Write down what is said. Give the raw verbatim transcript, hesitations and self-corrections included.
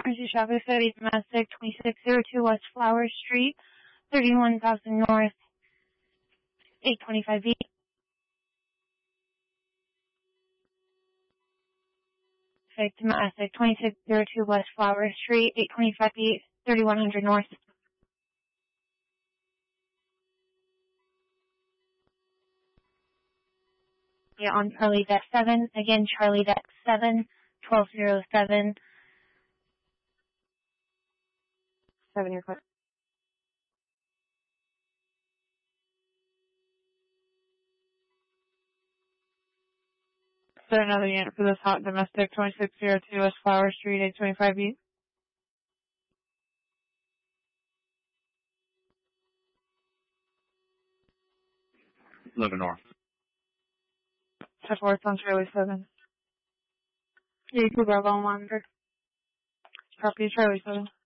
Emergency Traffic Study, domestic, twenty-six oh two West Flower Street, thirty-one thousand North, eight twenty-five B. Traffic, domestic, twenty-six oh two West Flower Street, eight twenty-five B, thirty-one hundred North. Yeah, on Charlie Deck seven. Again, Charlie Deck seven, twelve oh seven. Seven, your question. Is there another unit for this hot domestic, twenty-six oh two West Flower Street, eight twenty-five B? eleven North. ten four on Charlie seven. Yeah, you could grab on monitor. Copy Charlie seven.